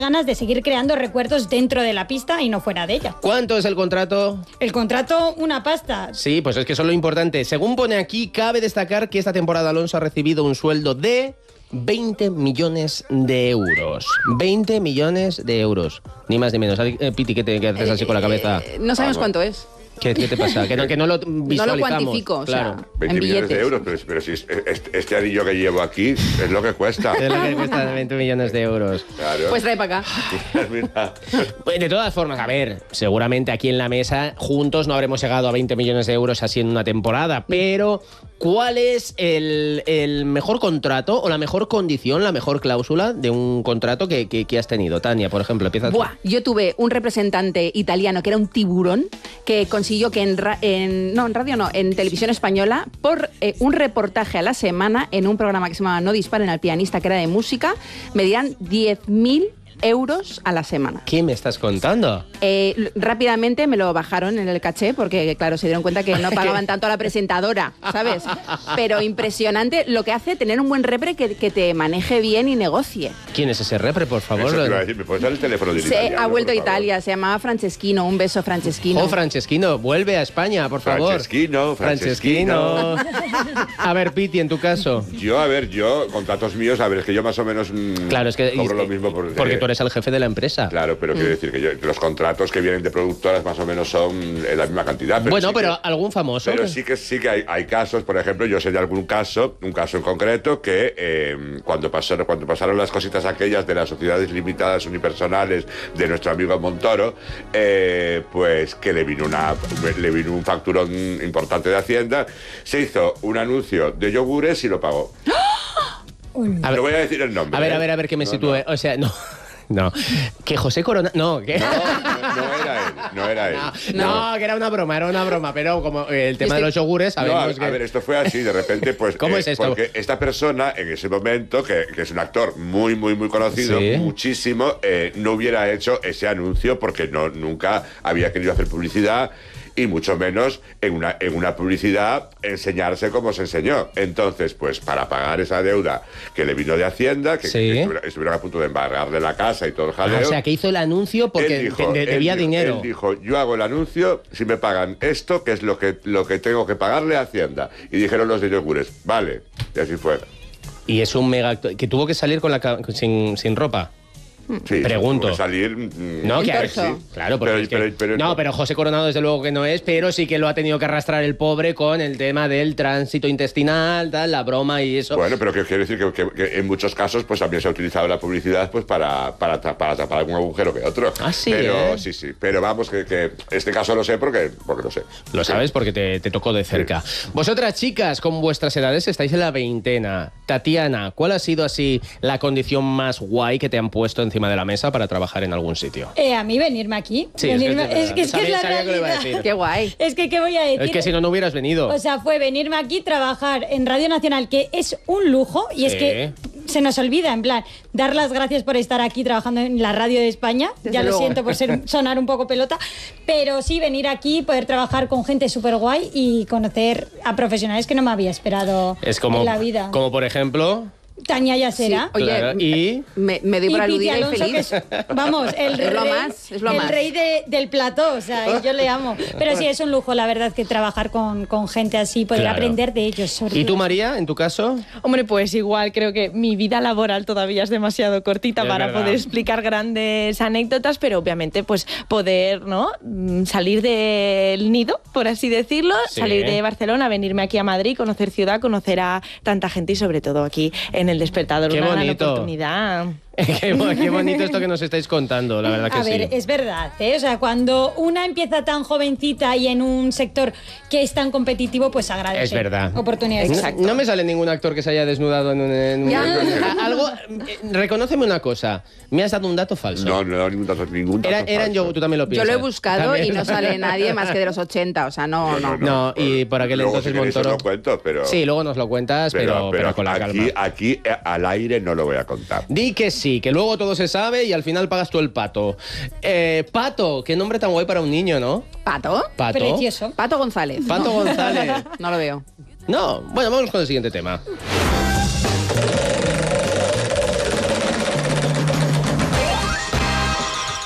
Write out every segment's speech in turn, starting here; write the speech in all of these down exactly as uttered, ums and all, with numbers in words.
ganas de seguir creando recuerdos dentro de la pista y no fuera de ella. ¿Cuánto es el contrato? El contrato, una pasta. Sí, pues es que eso es lo importante. Según pone aquí, cabe destacar que esta temporada Alonso ha recibido un sueldo de veinte millones de euros. veinte millones de euros. Ni más ni menos. Eh, Piti, ¿qué te qué haces así con la cabeza? Eh, no sabemos cuánto es. ¿Qué, ¿Qué te pasa? Que no, que no lo visualizamos. No lo cuantifico, o claro. sea, veinte en millones de billetes. euros, pero, pero si es- este, este anillo que llevo aquí es lo que cuesta. Es lo que cuesta veinte millones de euros. Claro. Pues trae para acá. Mira. Pues de todas formas, a ver, seguramente aquí en la mesa juntos no habremos llegado a veinte millones de euros así en una temporada, pero ¿cuál es el, el mejor contrato o la mejor condición, la mejor cláusula de un contrato que, que, que has tenido? Tania, por ejemplo, empieza tú. Buah, yo tuve un representante italiano que era un tiburón que consiguió que en, ra- en no en radio no, en televisión española por eh, un reportaje a la semana en un programa que se llamaba No disparen al pianista, que era de música, me dieran diez mil euros a la semana. ¿Qué me estás contando? Eh, l- rápidamente me lo bajaron en el caché porque, claro, se dieron cuenta que no pagaban tanto a la presentadora, ¿sabes? Pero impresionante lo que hace tener un buen repre que, que te maneje bien y negocie. ¿Quién es ese repre, por favor? Eso te iba a decir, ¿me puedes dar el teléfono del Se italiano, ha vuelto a por favor? Italia, se llamaba Franceschino, un beso Franceschino. Oh, Franceschino, vuelve a España, por favor. Franceschino, Franceschino. A ver, Piti, en tu caso. Yo, a ver, yo, contratos míos, a ver, es que yo más o menos mm, Claro, es que cobro lo mismo. Porque, porque tú eres el jefe de la empresa. Claro, pero quiero decir que, yo- que los contratos que vienen de productoras más o menos son en la misma cantidad. Pero Bueno, sí pero que- algún famoso. Pero sí que sí que hay, hay casos, por ejemplo, yo sé de algún caso, un caso en concreto, que eh, cuando, pasaron, cuando pasaron las cositas aquellas de las sociedades limitadas unipersonales de nuestro amigo Montoro, eh, pues que le vino, una, le vino un facturón importante de Hacienda, se hizo un anuncio de yogures y lo pagó. A ver, No voy a decir el nombre. a ver, ¿eh? a ver, a ver que me No, sitúe. No. O sea, no. No. Que José Corona. No, que. No, no, no era él, no era él. No, que era una broma, era una broma, pero como el tema de Estoy- los yogures, No, sabemos a, que. a ver, esto fue así, de repente, pues... ¿Cómo es esto? Porque esta persona, en ese momento, que, que es un actor muy, muy, muy conocido, Sí. muchísimo, eh, no hubiera hecho ese anuncio porque no, nunca había querido hacer publicidad y mucho menos en una, en una publicidad enseñarse como se enseñó. Entonces, pues, para pagar esa deuda que le vino de Hacienda, que, Sí. que estuvieron, estuvieron a punto de embargarle la casa y todo el jaleo... Ah, o sea, que hizo el anuncio porque Él dijo, de- de- él debía dijo- dinero. Él dijo, yo hago el anuncio si me pagan esto, que es lo que, lo que tengo que pagarle a Hacienda. Y dijeron los de yogures, vale. Y así fue. Y es un mega actor que tuvo que salir con la ca- sin, sin ropa. Sí, Pregunto. tuvo que salir... mm, No, que a ver, torso. sí, claro, porque Pero- es que- pero- pero- no, pero José Coronado desde luego que no es, pero sí que lo ha tenido que arrastrar el pobre con el tema del tránsito intestinal, tal, la broma y eso. Bueno, pero que quiero decir que, que- que en muchos casos pues también se ha utilizado la publicidad pues para, para, ta- para tapar algún agujero que otro. Ah, sí, Pero ¿eh? sí, sí. Pero vamos, que, que este caso lo sé porque, porque lo sé. Lo sabes porque te, te tocó de cerca. Vosotras, chicas, con vuestras edades estáis en la veintena. Tatiana, ¿cuál ha sido así la condición más guay que te han puesto encima de la mesa para trabajar en algún sitio? Eh, a mí venirme aquí. Sí, es que venirme, es verdad. es, que, es, que es Sabía- la sabía que lo iba a realidad. decir. Qué guay. Es que, ¿qué voy a decir? Es que si no, no hubieras venido. O sea, fue venirme aquí, trabajar en Radio Nacional, que es un lujo, y es Sí. que se nos olvida, en plan, dar las gracias por estar aquí trabajando en la radio de España. Desde ya lo luego. siento por ser, sonar un poco pelota, pero sí venir aquí, poder trabajar con gente súper guay y conocer a profesionales que no me había esperado Es como, en la vida. como por ejemplo... Tania Yasera. Sí. Oye, Claro, y... me, me doy Y por Piti aludida y Alonso, feliz. que es, vamos, el Es lo rey, más, es lo el más. rey de- del plató, o sea, y yo le amo. Pero sí, es un lujo, la verdad, que trabajar con, con gente así, poder Claro. aprender de ellos. Sobre ¿Y tú, todo. María, en tu caso? Hombre, pues igual creo que mi vida laboral todavía es demasiado cortita Es para verdad. poder explicar grandes anécdotas, pero obviamente pues poder, ¿no? Mm, salir del nido, por así decirlo, Sí. salir de Barcelona, venirme aquí a Madrid, conocer ciudad, conocer a tanta gente y sobre todo aquí en El Despertador, Qué una gran bonito. oportunidad. qué, bo- qué bonito esto que nos estáis contando, la verdad que A sí. ver, es verdad, ¿eh? O sea, cuando una empieza tan jovencita y en un sector que es tan competitivo, pues agradece. Es verdad. Oportunidades. No, no me sale ningún actor que se haya desnudado en un... en un- Ya. A- Algo... eh, Reconóceme una cosa. Me has dado un dato falso. No, no he dado ningún dato, ningún dato Era- eran falso. yo, tú también lo Yo piensas. lo he buscado También. y no sale nadie más que de los ochenta, o sea, no, no. No, y por aquel Luego, entonces si queréis, os Montoro... lo cuento, pero... Sí, luego nos lo cuentas, pero, pero, con la aquí, calma. aquí eh, al aire no lo voy a contar. Di que sí, que luego todo se sabe y al final pagas tú el pato. Eh, Pato, qué nombre tan guay para un niño, ¿no? ¿Pato? Pato. Precioso. Pato González. Pato González. No lo veo. No, bueno, vamos con el siguiente tema.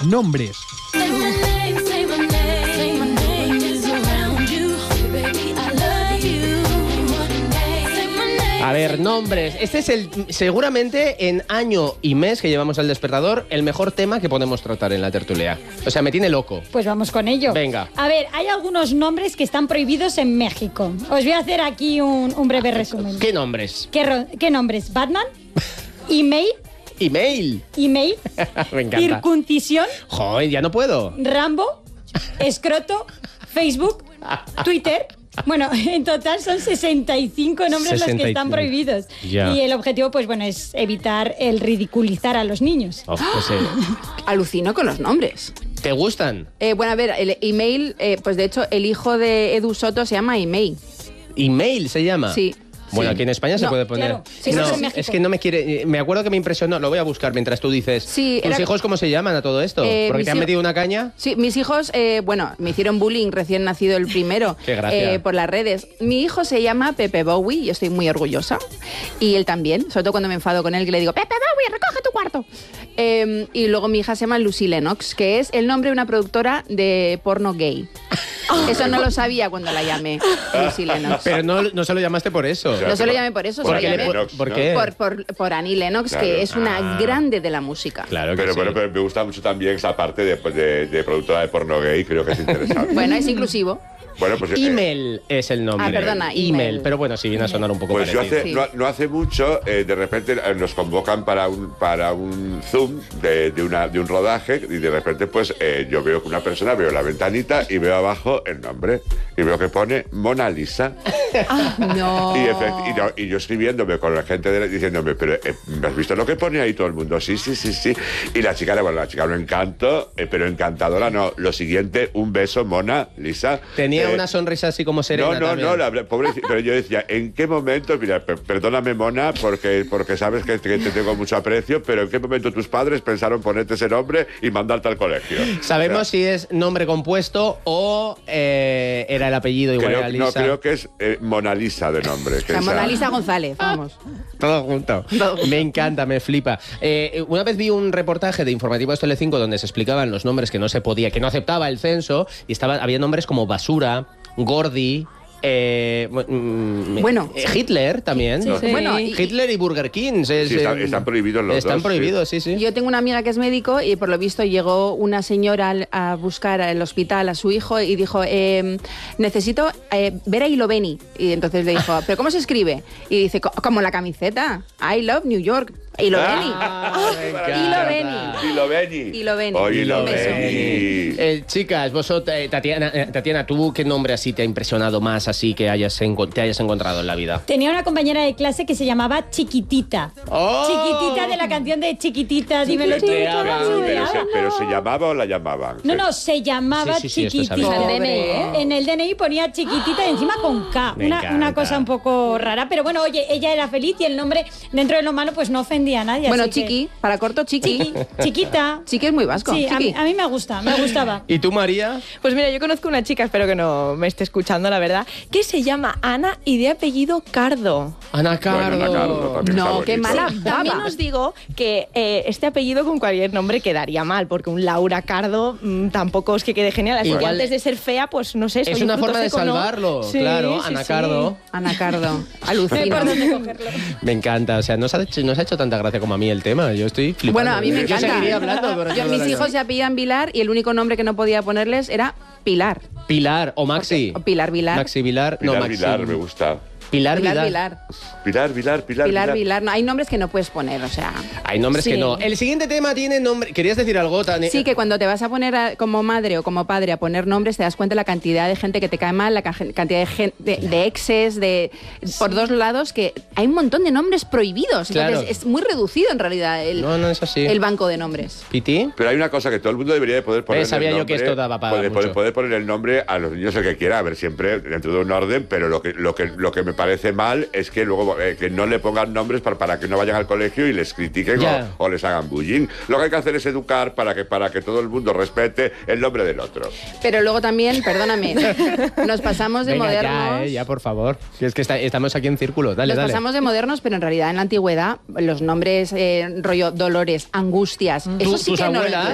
nombres. A ver, nombres. Este es el, seguramente en año y mes que llevamos al despertador, el mejor tema que podemos tratar en la tertulia. O sea, me tiene loco. Pues vamos con ello. Venga. A ver, hay algunos nombres que están prohibidos en México. Os voy a hacer aquí un, un breve resumen. ¿Qué nombres? ¿Qué, ro- qué nombres? ¿Batman? ¿Email? Email. ¿Email? Me encanta. ¿Circuncisión? Joder, ya no puedo. ¿Rambo? ¿Escroto? ¿Facebook? ¿Twitter? Bueno, en total son sesenta y cinco nombres los que están prohibidos. Ya. Y el objetivo, pues bueno, es evitar el ridiculizar a los niños. Oh, pues, eh, Alucino con los nombres. ¿Te gustan? Eh, bueno, a ver, el email, eh, pues de hecho, el hijo de Edu Soto se llama Email. ¿Email se llama? Sí. Bueno, Sí. aquí en España se No, puede poner. claro. Sí, no, eso es en México. es que no me quiere. Me acuerdo que me impresionó. Lo voy a buscar mientras tú dices. Sí, ¿Tus era- hijos cómo se llaman a todo esto? Eh, ¿Porque mis te han hijos- metido una caña? Sí, mis hijos, eh, bueno, me hicieron bullying recién nacido el primero. Qué gracia. eh, por las redes. Mi hijo se llama Pepe Bowie y estoy muy orgullosa. Y él también, sobre todo cuando me enfado con él, que le digo, Pepe Bowie, recoge tu cuarto. Eh, y luego mi hija se llama Lucy Lennox, que es el nombre de una productora de porno gay. Eso no lo sabía cuando la llamé, Lucy Lennox. Pero no, no se lo llamaste por eso. Claro. No se lo llamé por eso, se ¿Por lo qué? llamé ¿Por, por qué? por, por, por Annie Lennox, Claro. que es una Ah. grande de la música. Claro que Pero sí. bueno, pero me gusta mucho también esa parte de, de, de productora de porno gay, creo que es interesante. Bueno, es inclusivo. Bueno, pues, eh, Email es el nombre. Ah, perdona, Email. email. Pero bueno, sí viene a sonar un poco Pues yo parecido. hace, Sí. no, no hace mucho, eh, de repente eh, nos convocan para un, para un Zoom de, de, una, de un rodaje y de repente pues eh, yo veo que una persona, veo la ventanita y veo abajo el nombre y veo que pone Mona Lisa. No. Y, efect- y, no- y yo escribiéndome con la gente de la- diciéndome, pero eh, ¿has visto lo que pone ahí todo el mundo? Sí, sí, sí, sí. Y la chica, bueno, la chica un encanto, eh, pero encantadora no. Lo siguiente, un beso, Mona Lisa. Tenía Eh, una sonrisa así como serena. no, no, también. no, la, pobre, pero yo decía, ¿en qué momento? Mira, per- perdóname, Mona, porque, porque sabes que, que te tengo mucho aprecio, pero ¿en qué momento tus padres pensaron ponerte ese nombre y mandarte al colegio? ¿Sabemos O sea, si es nombre compuesto o eh, era el apellido igual creo, era Lisa? no, creo que es eh, Mona Lisa de nombre. que La esa- Mona Lisa González, vamos. Todo junto. Me encanta, me flipa. Eh, una vez vi un reportaje de Informativos Telecinco donde se explicaban los nombres que no se podía, que no aceptaba el censo, y estaba, había nombres como Basura, Gordi, eh, mm, Bueno. eh, Hitler también. Sí, sí. Bueno, y- Hitler y Burger King. es, Sí, están- eh, están prohibidos los Están dos, prohibidos, sí, sí. Yo tengo una amiga que es médico y por lo visto llegó una señora al- a buscar al hospital a su hijo y dijo, eh, necesito eh, ver a Iloveni. Y entonces le dijo, ¿pero cómo se escribe? Y dice, "Co- como la camiseta, I love New York. Iloveni. Ah, me encanta. Iloveni. Iloveni. Iloveni. Oh, Iloveni. Iloveni. Eh, chicas, vosotros, eh, Tatiana, eh, Tatiana, ¿tú qué nombre así te ha impresionado más, así que hayas enco- te hayas encontrado en la vida? Tenía una compañera de clase que se llamaba Chiquitita. ¡Oh! Chiquitita de la canción de Chiquitita, dímelo tú. Chiquitita, ¿Cómo sí, se Pero llama? se, pero se llamaba o la llamaban. No, no, se llamaba Sí, sí, sí, esto es Chiquitita. habitual. En el D N I, ¿eh? En el D N I ponía Chiquitita y encima con K. Me Una, encanta. una cosa un poco rara. Pero bueno, oye, ella era feliz y el nombre, dentro de lo malo, pues no ofendía a nadie. Bueno, así que- Chiqui, para corto, Chiqui. Chiqui, chiquita. Chiqui es muy vasco. Sí, a Chiqui. mí, a mí me gusta, me gustaba. ¿Y tú, María? Pues mira, yo conozco una chica, espero que no me esté escuchando, la verdad, que se llama Ana y de apellido Cardo. Ana Cardo. Bueno, Ana Cardo también No, está qué bonito. mala También baba. os digo que eh, este apellido con cualquier nombre quedaría mal, porque un Laura Cardo mm, tampoco es que quede genial. Así que Igual- antes de ser fea, pues no sé, soy Es un una fruto forma de seco, ¿no? salvarlo, Sí, claro, sí, Ana sí. Cardo. Anacardo. Alucino. ¿Por dónde cogerlo? Me encanta, o sea, no se, ha hecho, no se ha hecho tanta gracia como a mí el tema, yo estoy flipando. Bueno, a mí me Yo encanta. seguiría hablando durante Yo, todo el mis año. hijos se apellidan Vilar y el único nombre que no podía ponerles era Pilar. Pilar o Maxi. O Pilar Vilar. Maxi Vilar, no Pilar Maxi. Vilar, me gusta. Pilar, Pilar Vilar. Vilar. Pilar, Vilar, Pilar, Pilar Vilar. No, hay nombres que no puedes poner, o sea. Hay nombres Sí. que no. El siguiente tema tiene nombre. ¿Querías decir algo, Tania? Sí, que cuando te vas a poner a- como madre o como padre a poner nombres, te das cuenta de la cantidad de gente que te cae mal, la ca- cantidad de, gen- de, de exes, de por dos lados, que hay un montón de nombres prohibidos. Claro. Entonces es muy reducido en realidad el, No, no es así. el banco de nombres. ¿Piti? Pero hay una cosa que todo el mundo debería de poder poner. Eh, sabía yo que esto daba para poder, mucho. poder, poder poner el nombre a los niños el que quiera, a ver, siempre dentro de un orden, pero lo que, lo que, lo que me parece mal es que luego eh, que no le pongan nombres para, para que no vayan al colegio y les critiquen Ya. o, o les hagan bullying. Lo que hay que hacer es educar para que, para que todo el mundo respete el nombre del otro. Pero luego también, perdóname, nos pasamos de Venga, modernos. ya, eh, ya, por favor. Que es que está- estamos aquí en círculo. Dale, Nos dale. pasamos de modernos, pero en realidad en la antigüedad los nombres eh, rollo dolores, angustias, eso ¿Tú- sí tus que no lo abuelas?